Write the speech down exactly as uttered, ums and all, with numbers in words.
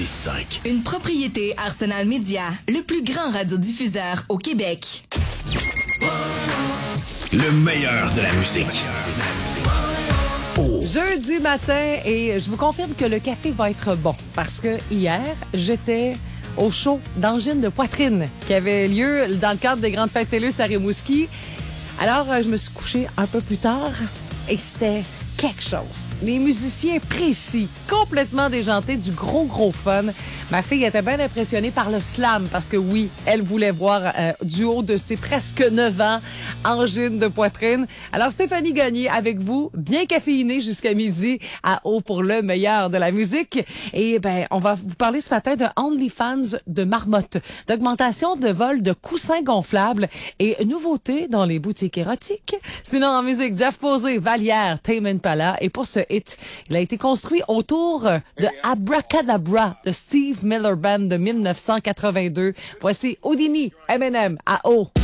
cinq. Une propriété Arsenal Media, le plus grand radiodiffuseur au Québec. Le meilleur de la musique. Oh. Jeudi matin, et je vous confirme que le café va être bon. Parce que hier, j'étais au show d'angine de poitrine qui avait lieu dans le cadre des Grandes Fêtes TELUS à Rimouski. Alors, je me suis couchée un peu plus tard et c'était quelque chose. Les musiciens précis, complètement déjantés, du gros, gros fun. Ma fille était bien impressionnée par le slam parce que oui, elle voulait voir euh, du haut de ses presque neuf ans, angine de poitrine. Alors Stéphanie Gagné avec vous, bien caféinée jusqu'à midi à Haut pour le meilleur de la musique. Et ben, on va vous parler ce matin de OnlyFans de Marmotte, d'augmentation de vol de coussins gonflables et nouveautés dans les boutiques érotiques. Sinon en musique, Jeff Posé, Vallière, Tame Impala. Et pour ce hit, il a été construit autour de Abracadabra de Steve Miller Band de mille neuf cent quatre-vingt-deux. Voici Houdini, M and M à O.